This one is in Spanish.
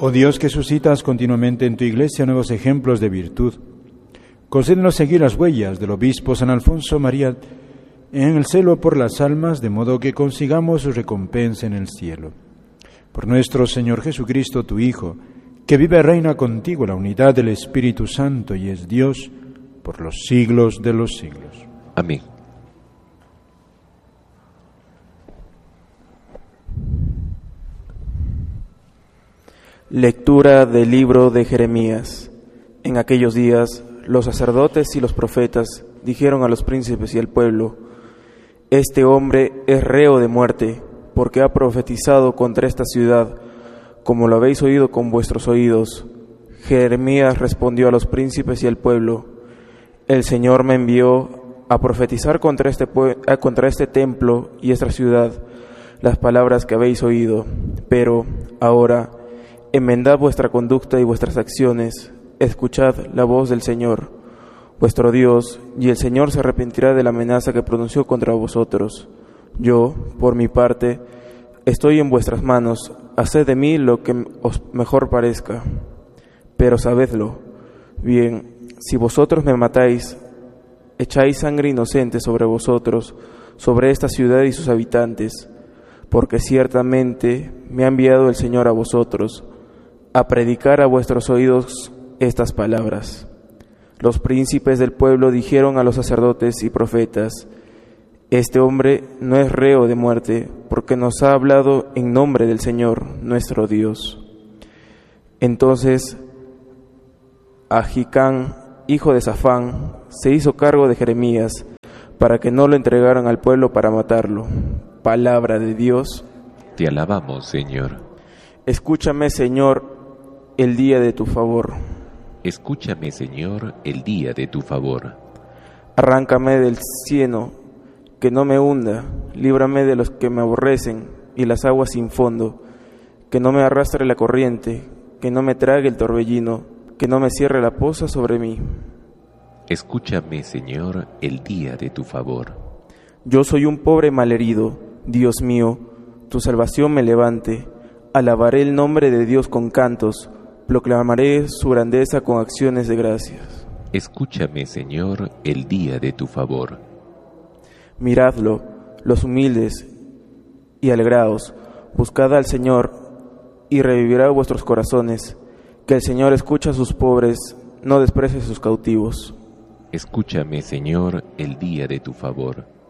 Oh Dios, que suscitas continuamente en tu Iglesia nuevos ejemplos de virtud, concédenos seguir las huellas del obispo San Alfonso María en el celo por las almas, de modo que consigamos su recompensa en el cielo. Por nuestro Señor Jesucristo, tu Hijo, que vive y reina contigo en la unidad del Espíritu Santo y es Dios por los siglos de los siglos. Amén. Lectura del libro de Jeremías. En aquellos días, los sacerdotes y los profetas dijeron a los príncipes y al pueblo: Este hombre es reo de muerte, porque ha profetizado contra esta ciudad, como lo habéis oído con vuestros oídos. Jeremías respondió a los príncipes y al pueblo: El Señor me envió a profetizar contra este templo y esta ciudad las palabras que habéis oído. Pero ahora, enmendad vuestra conducta y vuestras acciones, escuchad la voz del Señor, vuestro Dios, y el Señor se arrepentirá de la amenaza que pronunció contra vosotros. Yo, por mi parte, estoy en vuestras manos, haced de mí lo que os mejor parezca. Pero sabedlo bien, si vosotros me matáis, echáis sangre inocente sobre vosotros, sobre esta ciudad y sus habitantes, porque ciertamente me ha enviado el Señor a vosotros, a predicar a vuestros oídos estas palabras. Los príncipes del pueblo dijeron a los sacerdotes y profetas: Este hombre no es reo de muerte, porque nos ha hablado en nombre del Señor, nuestro Dios. Entonces Ahicam, hijo de Safán, se hizo cargo de Jeremías, para que no lo entregaran al pueblo para matarlo. Palabra de Dios. Te alabamos, Señor. Escúchame, Señor, el día de tu favor. Escúchame, Señor, el día de tu favor. Arráncame del cieno, que no me hunda, líbrame de los que me aborrecen y las aguas sin fondo, que no me arrastre la corriente, que no me trague el torbellino, que no me cierre la poza sobre mí. Escúchame, Señor, el día de tu favor. Yo soy un pobre malherido, Dios mío, tu salvación me levante. Alabaré el nombre de Dios con cantos, proclamaré su grandeza con acciones de gracias. Escúchame, Señor, el día de tu favor. Miradlo, los humildes, y alegraos, buscad al Señor, y revivirá vuestros corazones, que el Señor escucha a sus pobres, no desprecie a sus cautivos. Escúchame, Señor, el día de tu favor.